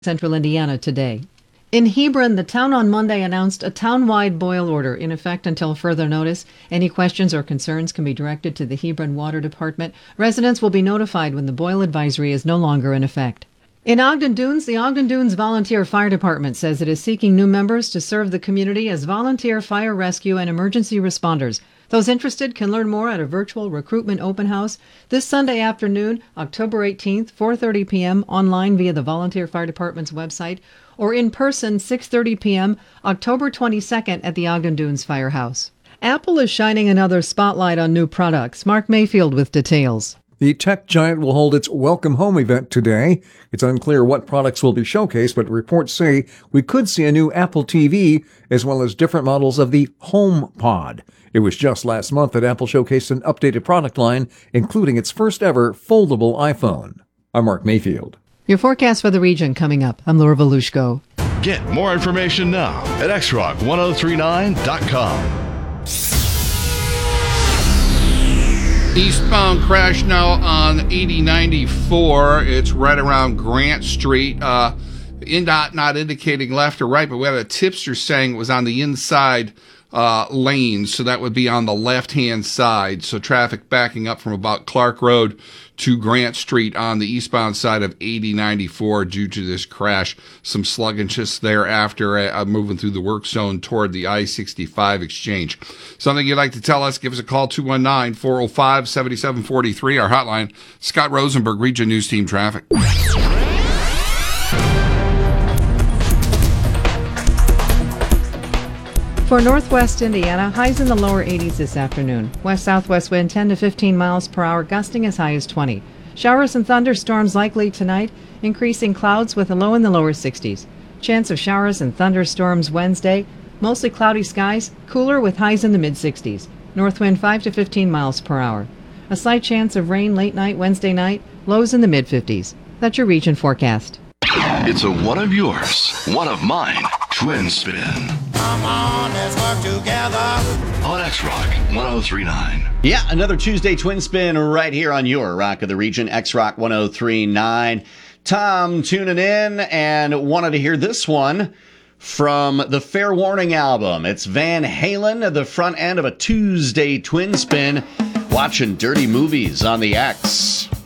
Central Indiana today. In Hebron, the town on Monday announced a town-wide boil order in effect until further notice. Any questions or concerns can be directed to the Hebron Water Department. Residents will be notified when the boil advisory is no longer in effect. In Ogden Dunes, the Ogden Dunes Volunteer Fire Department says it is seeking new members to serve the community as volunteer fire rescue and emergency responders. Those interested can learn more at a virtual recruitment open house this Sunday afternoon, October 18th, 4:30 p.m., online via the Volunteer Fire Department's website, or in person, 6:30 p.m., October 22nd at the Ogden Dunes Firehouse. Apple is shining another spotlight on new products. Mark Mayfield with details. The tech giant will hold its Welcome Home event today. It's unclear what products will be showcased, but reports say we could see a new Apple TV as well as different models of the HomePod. It was just last month that Apple showcased an updated product line, including its first ever foldable iPhone. I'm Mark Mayfield. Your forecast for the region coming up. I'm Laura Volushko. Get more information now at xrock1039.com. Eastbound crash now on 8094. It's right around Grant Street. Not indicating left or right, but we had a tipster saying it was on the inside lane, so that would be on the left-hand side. So traffic backing up from about Clark Road to Grant Street on the eastbound side of 8094 due to this crash. Some sluggishness thereafter moving through the work zone toward the I-65 exchange. Something you'd like to tell us, give us a call, 219-405-7743, our hotline. Scott Rosenberg, Region News Team Traffic. For northwest Indiana, highs in the lower 80s this afternoon. West-southwest wind 10 to 15 miles per hour, gusting as high as 20. Showers and thunderstorms likely tonight, increasing clouds with a low in the lower 60s. Chance of showers and thunderstorms Wednesday, mostly cloudy skies, cooler with highs in the mid-60s. North wind 5 to 15 miles per hour. A slight chance of rain late night Wednesday night, lows in the mid-50s. That's your region forecast. It's a one of yours, one of mine, Twin Spin. Come on, let's work together. On X-Rock 1039. Yeah, another Tuesday Twin Spin right here on your Rock of the Region, X-Rock 1039. Tom tuning in and wanted to hear this one from the Fair Warning album. It's Van Halen at the front end of a Tuesday Twin Spin, watching dirty movies on the X.